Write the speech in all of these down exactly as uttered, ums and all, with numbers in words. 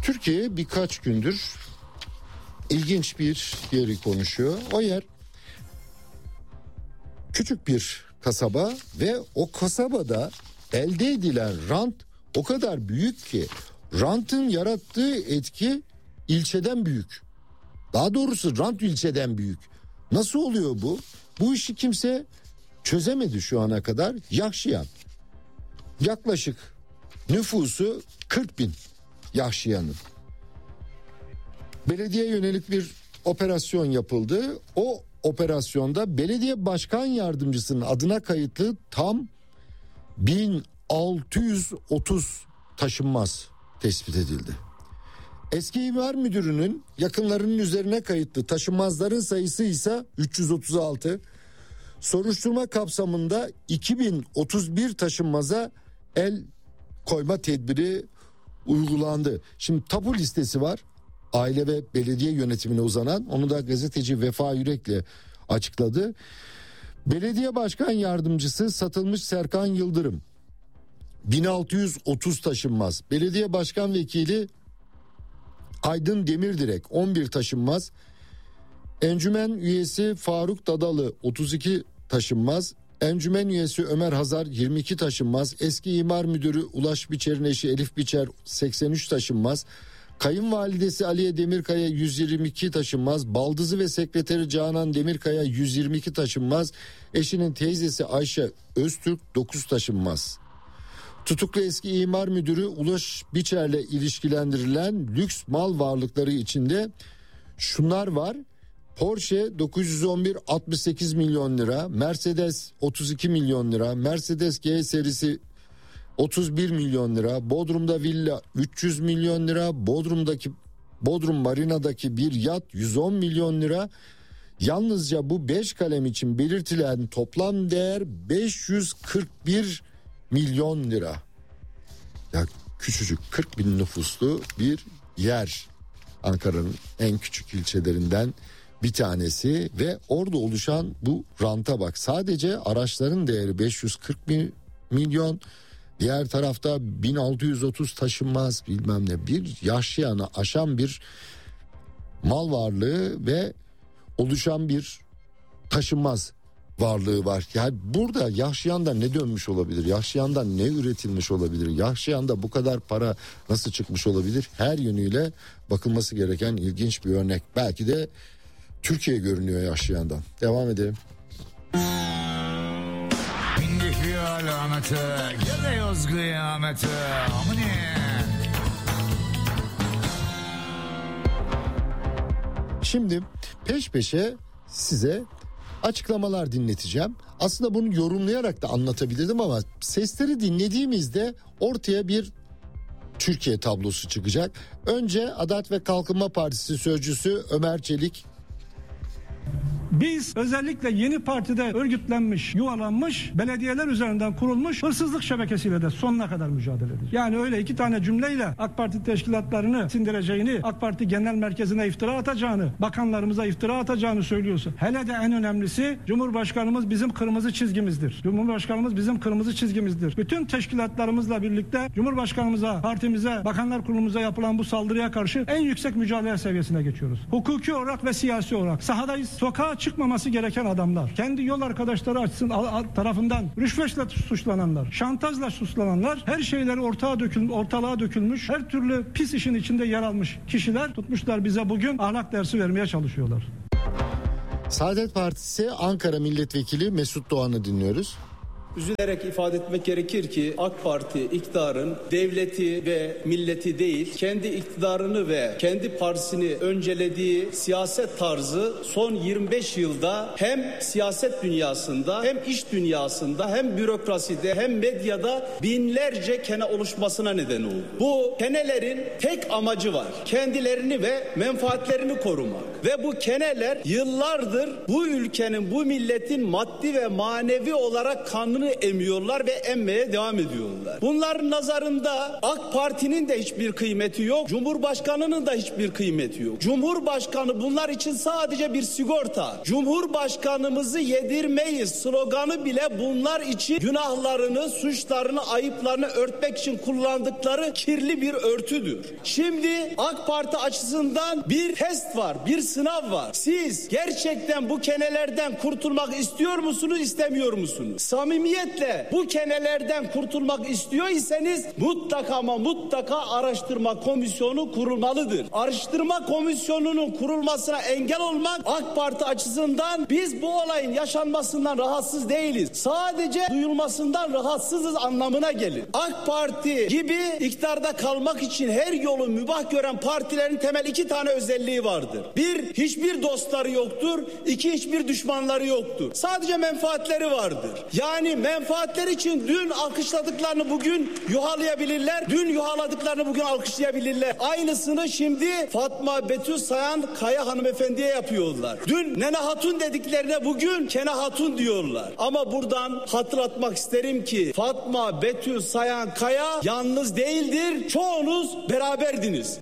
Türkiye birkaç gündür ilginç bir yeri konuşuyor. O yer küçük bir kasaba ve o kasabada elde edilen rant o kadar büyük ki rantın yarattığı etki ilçeden büyük. Daha doğrusu rant ilçeden büyük. Nasıl oluyor bu? Bu işi kimse çözemedi şu ana kadar. Yahşiyan. Yaklaşık nüfusu kırk bin Yahşiyan'ın. Belediye yönelik bir operasyon yapıldı. O operasyonda belediye başkan yardımcısının adına kayıtlı tam bin altı yüz otuz taşınmaz tespit edildi. Eski imar müdürünün yakınlarının üzerine kayıtlı taşınmazların sayısı ise üç yüz otuz altı. Soruşturma kapsamında iki bin otuz bir taşınmaza el koyma tedbiri uygulandı. Şimdi tapu listesi var. Aile ve belediye yönetimine uzanan, onu da gazeteci Vefa Yürek'le açıkladı. Belediye başkan yardımcısı satılmış Serkan Yıldırım bin altı yüz otuz taşınmaz. Belediye başkan vekili Aydın Demirdirek on bir taşınmaz. Encümen üyesi Faruk Dadalı otuz iki taşınmaz. Encümen üyesi Ömer Hazar yirmi iki taşınmaz. Eski imar müdürü Ulaş Biçer'in eşi Elif Biçer seksen üç taşınmaz. Kayınvalidesi Aliye Demirkaya yüz yirmi iki taşınmaz. Baldızı ve sekreteri Canan Demirkaya yüz yirmi iki taşınmaz. Eşinin teyzesi Ayşe Öztürk dokuz taşınmaz. Tutuklu eski imar müdürü Ulaş Biçer'le ilişkilendirilen lüks mal varlıkları içinde şunlar var. Porsche dokuz yüz on bir altmış sekiz milyon lira, Mercedes otuz iki milyon lira, Mercedes G serisi otuz bir milyon lira, Bodrum'da villa üç yüz milyon lira, Bodrum'daki Bodrum Marina'daki bir yat yüz on milyon lira. Yalnızca bu beş kalem için belirtilen toplam değer beş yüz kırk bir milyon lira. Ya küçücük kırk bin nüfuslu bir yer. Ankara'nın en küçük ilçelerinden bir tanesi ve orada oluşan bu ranta bak. Sadece araçların değeri beş yüz kırk milyon. Diğer tarafta bin altı yüz otuz taşınmaz bilmem ne, bir Yahşiyan'ı aşan bir mal varlığı ve oluşan bir taşınmaz varlığı var. Yani burada Yahşiyan'da ne dönmüş olabilir? Yahşiyan'da ne üretilmiş olabilir? Yahşiyan'da bu kadar para nasıl çıkmış olabilir? Her yönüyle bakılması gereken ilginç bir örnek. Belki de Türkiye görünüyor Yahşiyan'dan. Devam edelim. Alameti, geliyoruz kıyameti. Şimdi peş peşe size açıklamalar dinleteceğim. Aslında bunu yorumlayarak da anlatabilirdim ama sesleri dinlediğimizde ortaya bir Türkiye tablosu çıkacak. Önce Adalet ve Kalkınma Partisi sözcüsü Ömer Çelik. Biz özellikle yeni partide örgütlenmiş, yuvalanmış, belediyeler üzerinden kurulmuş hırsızlık şebekesiyle de sonuna kadar mücadele edeceğiz. Yani öyle iki tane cümleyle AK Parti teşkilatlarını sindireceğini, AK Parti genel merkezine iftira atacağını, bakanlarımıza iftira atacağını söylüyorsun. Hele de en önemlisi Cumhurbaşkanımız bizim kırmızı çizgimizdir. Cumhurbaşkanımız bizim kırmızı çizgimizdir. Bütün teşkilatlarımızla birlikte Cumhurbaşkanımıza, partimize, Bakanlar Kurulumuza yapılan bu saldırıya karşı en yüksek mücadele seviyesine geçiyoruz. Hukuki olarak ve siyasi olarak sahadayız. Sokağa çıkmaması gereken adamlar, kendi yol arkadaşları açısından tarafından rüşvetle suçlananlar, şantajla suçlananlar, her şeyleri ortağa dökül, ortalığa dökülmüş, her türlü pis işin içinde yer almış kişiler tutmuşlar bize bugün ahlak dersi vermeye çalışıyorlar. Saadet Partisi Ankara Milletvekili Mesut Doğan'ı dinliyoruz. Üzülerek ifade etmek gerekir ki AK Parti iktidarın devleti ve milleti değil, kendi iktidarını ve kendi partisini öncelediği siyaset tarzı son yirmi beş yılda hem siyaset dünyasında hem iş dünyasında hem bürokraside hem medyada binlerce kene oluşmasına neden oldu. Bu kenelerin tek amacı var: kendilerini ve menfaatlerini korumak. Ve bu keneler yıllardır bu ülkenin, bu milletin maddi ve manevi olarak kanını kanını emiyorlar ve emmeye devam ediyorlar. Bunların nazarında AK Parti'nin de hiçbir kıymeti yok. Cumhurbaşkanının da hiçbir kıymeti yok. Cumhurbaşkanı bunlar için sadece bir sigorta. Cumhurbaşkanımızı yedirmeyiz sloganı bile bunlar için günahlarını, suçlarını, ayıplarını örtmek için kullandıkları kirli bir örtüdür. Şimdi AK Parti açısından bir test var, bir sınav var. Siz gerçekten bu kenelerden kurtulmak istiyor musunuz, istemiyor musunuz? Samimiyetle bu kenelerden kurtulmak istiyor iseniz mutlaka ama mutlaka araştırma komisyonu kurulmalıdır. Araştırma komisyonunun kurulmasına engel olmak AK Parti açısından biz bu olayın yaşanmasından rahatsız değiliz. Sadece duyulmasından rahatsızız anlamına gelir. AK Parti gibi iktidarda kalmak için her yolu mübah gören partilerin temel iki tane özelliği vardır. Bir, hiçbir dostları yoktur. İki, hiçbir düşmanları yoktur. Sadece menfaatleri vardır. Yani menfaatler için dün alkışladıklarını bugün yuhalayabilirler. Dün yuhaladıklarını bugün alkışlayabilirler. Aynısını şimdi Fatma Betül Sayan Kaya hanımefendiye yapıyorlar. Dün Nene Hatun dediklerine bugün Kene Hatun diyorlar. Ama buradan hatırlatmak isterim ki Fatma Betül Sayan Kaya yalnız değildir. Çoğunuz beraberdiniz.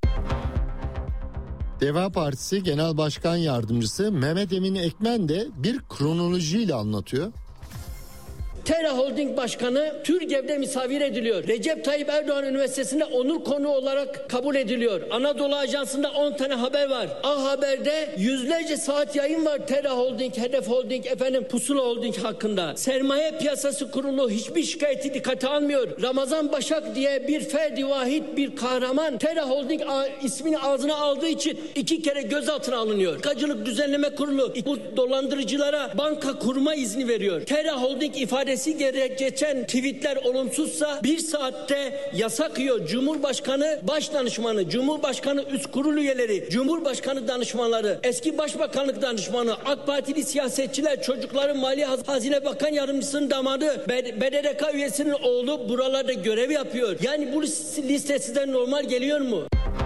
Deva Partisi Genel Başkan Yardımcısı Mehmet Emin Ekmen de bir kronolojiyle anlatıyor. Tera Holding Başkanı Türgev'de misafir ediliyor. Recep Tayyip Erdoğan Üniversitesi'nde onur konuğu olarak kabul ediliyor. Anadolu Ajansı'nda on tane haber var. A Haber'de yüzlerce saat yayın var. Tera Holding, Hedef Holding, efendim Pusula Holding hakkında. Sermaye Piyasası Kurulu hiçbir şikayeti dikkate almıyor. Ramazan Başak diye bir ferdi vahid bir kahraman Tera Holding ismini ağzına aldığı için iki kere gözaltına alınıyor. Bankacılık Düzenleme Kurulu bu dolandırıcılara banka kurma izni veriyor. Tera Holding ifade geçen tweetler olumsuzsa bir saatte yasak yiyor. Cumhurbaşkanı baş danışmanı, Cumhurbaşkanı üst kurul üyeleri, Cumhurbaşkanı danışmanları, eski Başbakanlık danışmanı, AK Partili siyasetçiler, çocukların Mali Hazine Bakan Yardımcısının damadı, B D D K üyesinin oğlu buralarda görev yapıyor. Yani bu liste size normal geliyor mu?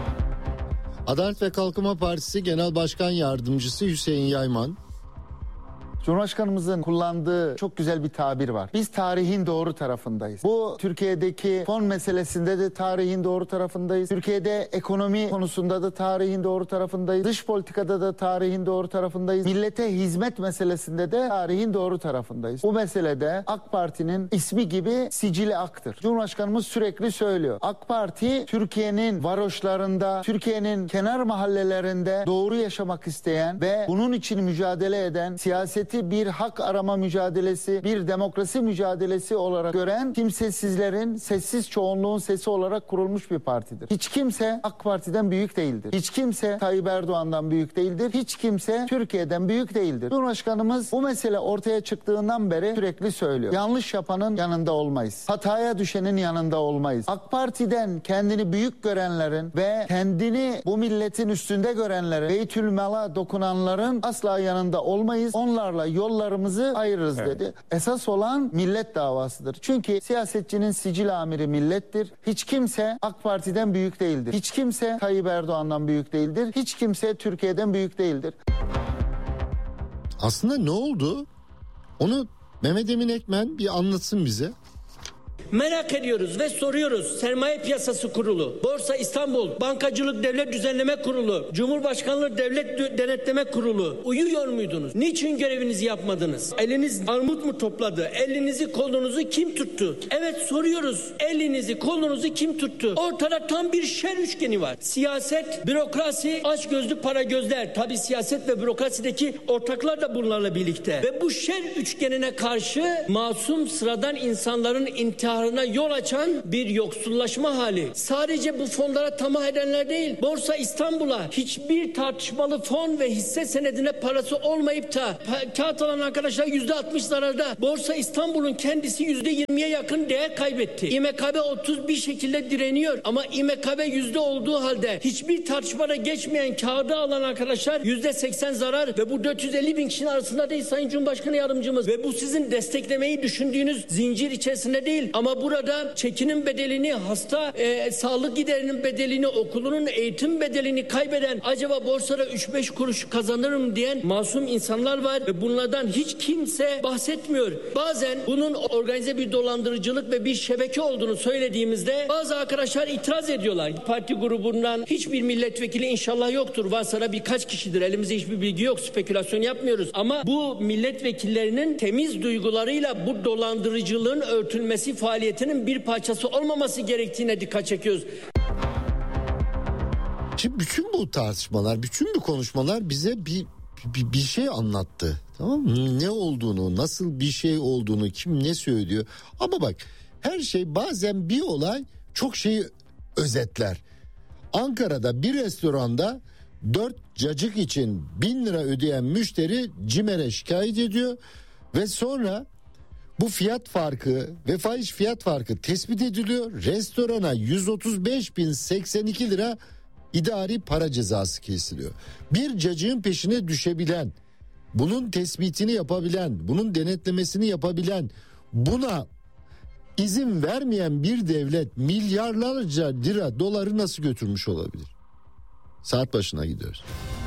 Adalet ve Kalkınma Partisi Genel Başkan Yardımcısı Hüseyin Yayman. Cumhurbaşkanımızın kullandığı çok güzel bir tabir var. Biz tarihin doğru tarafındayız. Bu Türkiye'deki fon meselesinde de tarihin doğru tarafındayız. Türkiye'de ekonomi konusunda da tarihin doğru tarafındayız. Dış politikada da tarihin doğru tarafındayız. Millete hizmet meselesinde de tarihin doğru tarafındayız. Bu meselede AK Parti'nin ismi gibi sicili aktır. Cumhurbaşkanımız sürekli söylüyor. AK Parti Türkiye'nin varoşlarında, Türkiye'nin kenar mahallelerinde doğru yaşamak isteyen ve bunun için mücadele eden, siyaseti bir hak arama mücadelesi, bir demokrasi mücadelesi olarak gören kimsesizlerin, sessiz çoğunluğun sesi olarak kurulmuş bir partidir. Hiç kimse AK Parti'den büyük değildir. Hiç kimse Tayyip Erdoğan'dan büyük değildir. Hiç kimse Türkiye'den büyük değildir. Cumhurbaşkanımız bu mesele ortaya çıktığından beri sürekli söylüyor. Yanlış yapanın yanında olmayız. Hataya düşenin yanında olmayız. AK Parti'den kendini büyük görenlerin ve kendini bu milletin üstünde görenlerin, Beytülmal'a dokunanların asla yanında olmayız. Onlarla yollarımızı ayırırız evet. dedi. Esas olan millet davasıdır. Çünkü siyasetçinin sicil amiri millettir. Hiç kimse AK Parti'den büyük değildir. Hiç kimse Tayyip Erdoğan'dan büyük değildir. Hiç kimse Türkiye'den büyük değildir. Aslında ne oldu? Onu Mehmet Emin Ekmen bir anlatsın bize. Merak ediyoruz ve soruyoruz. Sermaye Piyasası Kurulu, Borsa İstanbul, Bankacılık Devlet Düzenleme Kurulu, Cumhurbaşkanlığı Devlet Denetleme Kurulu uyuyor muydunuz? Niçin görevinizi yapmadınız? Eliniz armut mu topladı? Elinizi kolunuzu kim tuttu? Evet soruyoruz. Elinizi kolunuzu kim tuttu? Ortada tam bir şer üçgeni var. Siyaset, bürokrasi, açgözlü para gözler. Tabii siyaset ve bürokrasideki ortaklar da bunlarla birlikte. Ve bu şer üçgenine karşı masum sıradan insanların intihar yol açan bir yoksullaşma hali. Sadece bu fonlara tamah edenler değil, Borsa İstanbul'a hiçbir tartışmalı fon ve hisse senedine parası olmayıp da kağıt alan arkadaşlar yüzde altmış zararda. Borsa İstanbul'un kendisi yüzde yirmiye yakın değer kaybetti. İ M K B otuz bir şekilde direniyor ama İ M K B yüzde olduğu halde hiçbir tartışmada geçmeyen kağıdı alan arkadaşlar yüzde seksen zarar ve bu dört yüz elli bin kişinin arasında değil Sayın Cumhurbaşkanı Yardımcımız ve bu sizin desteklemeyi düşündüğünüz zincir içerisinde değil ama Ama burada çekinin bedelini, hasta e, sağlık giderinin bedelini, okulunun eğitim bedelini kaybeden, acaba borsada üç beş kuruş kazanırım diyen masum insanlar var ve bunlardan hiç kimse bahsetmiyor. Bazen bunun organize bir dolandırıcılık ve bir şebeke olduğunu söylediğimizde bazı arkadaşlar itiraz ediyorlar. Parti grubundan hiçbir milletvekili inşallah yoktur. Varsa da birkaç kişidir. Elimizde hiçbir bilgi yok. Spekülasyon yapmıyoruz. Ama bu milletvekillerinin temiz duygularıyla bu dolandırıcılığın örtülmesi faaliyetinin bir parçası olmaması gerektiğine dikkat çekiyoruz. Şimdi bütün bu tartışmalar, bütün bu konuşmalar bize bir bir, bir şey anlattı. Tamam mı? Ne olduğunu, nasıl bir şey olduğunu, kim ne söylüyor. Ama bak, her şey, bazen bir olay çok şeyi özetler. Ankara'da bir restoranda dört cacık için bin lira ödeyen müşteri CİMER'e şikayet ediyor ve sonra bu fiyat farkı ve fahiş fiyat farkı tespit ediliyor. Restorana yüz otuz beş bin seksen iki lira idari para cezası kesiliyor. Bir cacığın peşine düşebilen, bunun tespitini yapabilen, bunun denetlemesini yapabilen, buna izin vermeyen bir devlet milyarlarca lira, doları nasıl götürmüş olabilir? Saat başına gidiyoruz.